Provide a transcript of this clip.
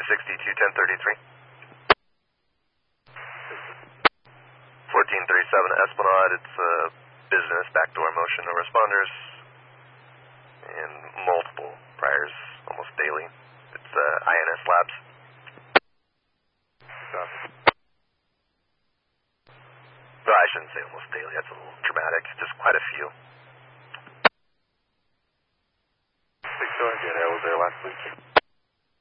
621033. 1437 Esplanade, it's business, backdoor motion, no responders, and multiple priors, almost daily. It's INS Labs. No, I shouldn't say almost daily, that's a little dramatic, just quite a few. 6 I was there last week.